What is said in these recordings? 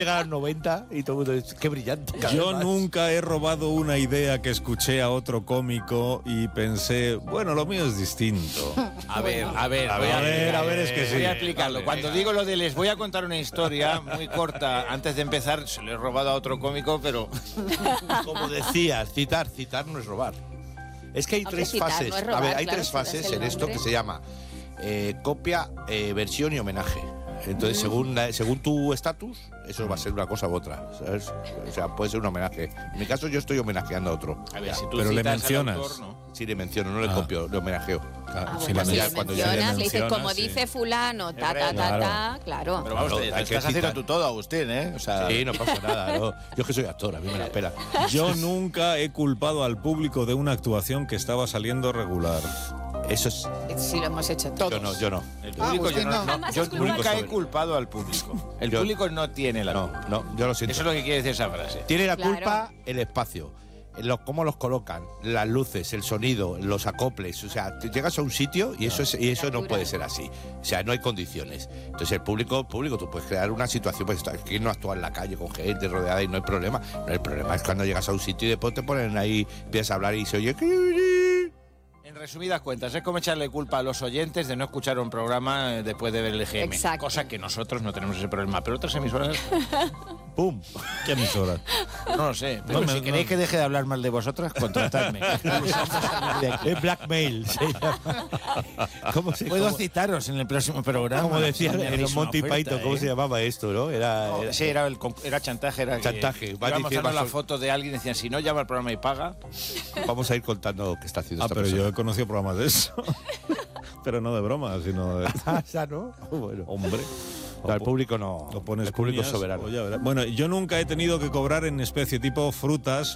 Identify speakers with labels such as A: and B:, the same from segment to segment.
A: Llega a los 90 y todo el mundo dice, qué brillante.
B: Yo nunca he robado una idea que escuché a otro cómico y pensé, bueno, lo mío es distinto.
C: A ver,
B: es que sí.
C: voy a explicarlo. Cuando digo lo de les voy a contar una historia muy corta, antes de empezar, se lo he robado a otro cómico, pero...
A: Como decías, citar no es robar. Es que hay tres fases.
D: No es robar,
A: a ver, hay
D: claro,
A: tres
D: si das
A: fases
D: el
A: en esto
D: nombre.
A: que se llama copia, versión y homenaje. Entonces, según tu estatus, eso va a ser una cosa u otra, ¿sabes? O sea, puede ser un homenaje. En mi caso, yo estoy homenajeando a otro.
C: A ver, si tú
B: Pero le
C: citas al
B: mencionas.
C: autor, ¿no?
A: Sí, le menciono, no le copio, le homenajeo.
B: Si
D: Bueno,
B: le
D: si
A: ya
D: le
A: cuando ya
D: mencionas, le dices,
B: mencionas,
D: como
B: sí.
D: dice fulano, claro.
C: Pero vamos,
A: No,
C: te
A: hay que
C: estás haciendo
A: citar.
C: tú todo, Agustín, ¿eh? O sea,
A: Sí, no pasa nada. No. Yo es que soy actor, a mí me la pela.
B: Yo nunca he culpado al público de una actuación que estaba saliendo regular.
A: Eso es...
D: Sí, lo hemos hecho todos.
A: Yo no.
C: el público
E: Agustín, no.
D: Jamás
C: yo
D: has culpado.
C: nunca he culpado al público. El
A: Yo-
C: público no tiene la culpa.
A: No, yo lo siento.
C: Eso es lo que quiere decir esa frase.
A: Tiene la
D: Claro.
A: culpa el espacio, cómo los colocan, las luces, el sonido, los acoples. O sea, te llegas a un sitio y eso no puede ser así. O sea, no hay condiciones. Entonces el público, tú puedes crear una situación, pues que no actúa en la calle con gente rodeada y no hay problema. No, el problema es cuando llegas a un sitio y después te ponen ahí, empiezas a hablar y se oye...
C: En resumidas cuentas, es como echarle culpa a los oyentes de no escuchar un programa después de ver el EGM.
D: Exacto.
C: Cosa que nosotros no tenemos ese problema. Pero otras emisoras,
A: ¡Pum!
B: ¿Qué emisora?
C: no lo sé. Pero
B: No,
C: si queréis que deje de hablar mal de vosotras, contratadme.
A: Es blackmail. Se llama. ¿Cómo se
C: Puedo
A: cómo-
C: citaros en el próximo programa.
A: Como decían
C: Si me
A: en
C: hacéis
A: los
C: una
A: Monty
C: oferta,
A: Python, ¿cómo
C: ¿eh?
A: se llamaba esto, no?
C: Sí, era chantaje. Era
A: Chantaje.
C: Íbamos
A: Vas diciendo-
C: dando la foto de alguien y decían, si no llama al programa y paga.
A: Vamos a ir contando qué está haciendo esta
B: Pero
A: persona.
B: yo he conocido programas de eso. Pero no de broma, sino de...
A: Ya no. Bueno.
B: Hombre.
A: No, el público no.
B: Lo pones
A: el público
B: cuñas,
A: soberano.
B: o ya verás. Bueno, yo nunca he tenido que cobrar en especie tipo frutas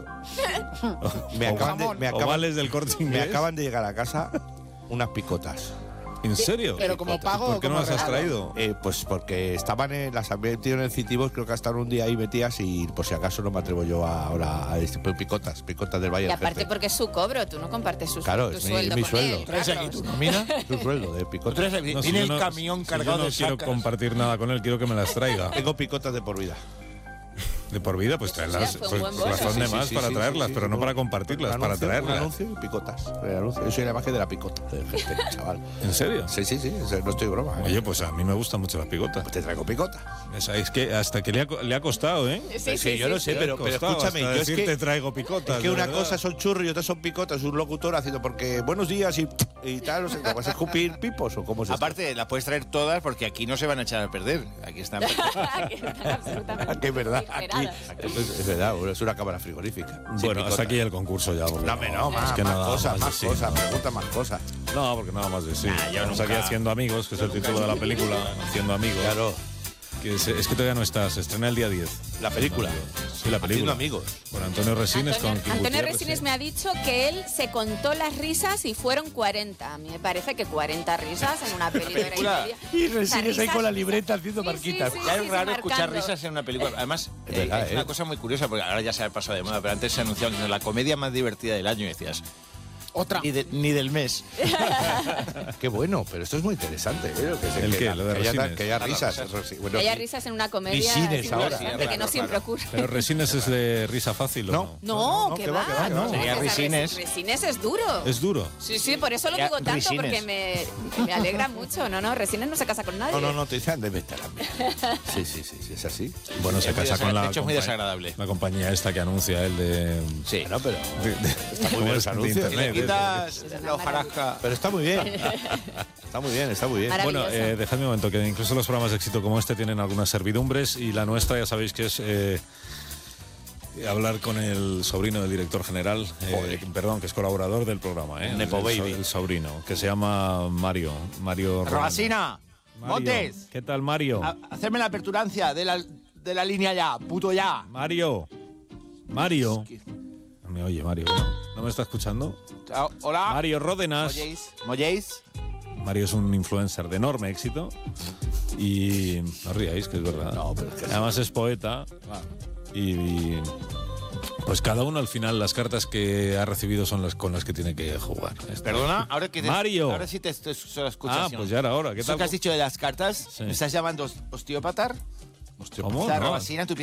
A: Me
B: ovales del Corte
A: me
B: Inglés.
A: acaban de llegar a casa unas picotas.
B: ¿En serio?
E: Pero como pago
B: ¿Por qué
E: o
B: no
E: como
B: las has
E: regalo.
B: traído?
A: Pues porque estaban las había metido en el Citivos, creo que hasta un día ahí metidas y por si acaso no me atrevo yo ahora a picotas del Valle
D: Y
A: del
D: aparte
A: Jefe.
D: porque es su cobro, tú no compartes
A: Claro,
D: tu
A: es
D: sueldo
A: mi
D: con
A: sueldo.
D: él.
C: ¿Traes aquí
D: Carlos.
C: tu nómina?
A: Es un sueldo de picotas.
B: No, si
C: Tiene
B: yo
C: el
B: no-
C: camión
B: si
C: cargado
B: yo no
C: de
B: quiero
C: sacas.
B: compartir nada con él, quiero que me las traiga.
A: Tengo picotas de por vida.
B: De por vida, pues traerlas.
D: Sí, fue un
B: Pues
D: buen bono.
B: razón de más para traerlas, pero no para compartirlas, para
A: Un
B: traerlas.
A: anuncio y picotas. El anuncio. Yo soy la imagen de la picota del jefe, chaval.
B: ¿En serio?
A: Sí, no estoy broma.
B: Oye, pues a mí me gustan mucho las picotas.
A: Pues te traigo picotas.
B: Es que hasta que le ha costado, ¿eh?
D: Sí,
A: yo no sé,
B: Le ha
A: pero
B: costado
A: escúchame,
B: hasta
A: yo es
B: decir
A: que...
B: te traigo picotas.
A: Es que
B: de
A: una
B: verdad.
A: cosa son churros y otra son picotas. Un locutor haciendo porque buenos días y tal, no sé, ¿te vas a escupir pipos o cómo se
C: Aparte, las puedes traer todas porque aquí no se van a echar a perder. Aquí están.
D: Aquí están absolutamente
A: Que es verdad, aquí.
D: refrigeradas.
A: Es verdad, es una cámara frigorífica. Sin
B: Bueno,
A: picota.
B: hasta aquí el concurso ya. porque
A: No, más,
B: es que
A: más
B: nada
A: cosas,
B: más de sí.
A: pregunta más cosas.
B: No, porque nada más de sí.
C: Nah, yo
B: Estamos
C: nunca-
B: aquí haciendo amigos, que es el título de la película, Haciendo amigos.
A: Claro,
B: Que es que todavía no está, se estrena el día 10.
A: la película.
B: Sí, la película.
A: Haciendo amigos.
B: Con Antonio Resines, con King
D: Antonio
B: Gutiérrez,
D: Resines
B: sí.
D: me ha dicho que él se contó las risas y fueron 40. A mí me parece que 40 risas en una peli de hora y
C: película.
D: media.
A: Y
D: O sea,
A: Resines ahí con la libreta haciendo
D: Sí,
A: marquitas.
D: sí,
C: Ya es raro
D: marcando.
C: escuchar risas en una película. Además,
A: Es verdad,
C: es una cosa muy curiosa porque ahora ya se ha pasado de moda, pero antes se anunciaba la comedia más divertida del año y decías,
E: Otra.
C: ni del mes.
A: Qué bueno, pero esto es muy interesante.
B: ¿El qué? Lo de Resines.
A: Que haya risas. Bueno,
D: Que haya risas en una comedia
A: Risines
D: es
A: ahora.
D: interesante, que no siempre ocurre.
B: Pero Resines es de risa fácil, ¿o no?
D: No, que va.
A: que va.
C: Sería Resines.
D: Resines es duro.
B: Es duro.
D: Sí, sí, por eso lo
C: Ya,
D: digo tanto,
C: Resines.
D: porque me alegra mucho. No, Resines no se casa con nadie.
A: No, te dicen de meter a mí. Sí, es así.
B: Bueno, se
C: Es muy
B: casa con la
C: de hecho, es muy
B: compa-
C: desagradable.
B: la compañía esta que anuncia el de...
C: Sí.
A: Bueno, pero
B: Está
A: muy bien ese anuncio.
C: Si le quitas la hojarasca.
A: Pero está muy bien. Está muy bien.
D: Maravilloso.
B: Bueno, dejadme un momento, que incluso los programas de éxito como este tienen algunas servidumbres y la nuestra ya sabéis que es hablar con el sobrino del director general, perdón, que es colaborador del programa,
A: Nepo baby.
B: el sobrino, que se llama Mario Romano.
C: Rabasina,
B: Mario,
C: Montes,
B: ¿qué tal, Mario?
C: hacerme la aperturancia de la línea ya, puto ya.
B: Mario. No me oye, Mario. ¿No me está escuchando?
C: Hola.
B: Mario Ródenas.
C: ¿Molléis?
B: Mario es un influencer de enorme éxito y no ríais, que es verdad.
A: No, pero es que
B: además es poeta y pues cada uno al final las cartas que ha recibido son las con las que tiene que jugar.
C: Perdona, ahora que
B: Mario.
C: Ahora sí te escuchas.
B: Pues ya era hora. ¿Qué
C: ¿Eso
B: tal?
C: que has dicho de las cartas?
B: Sí.
C: ¿Me estás llamando osteópata?
B: ¿Cómo?
C: La
B: No.
C: Rabasina, tú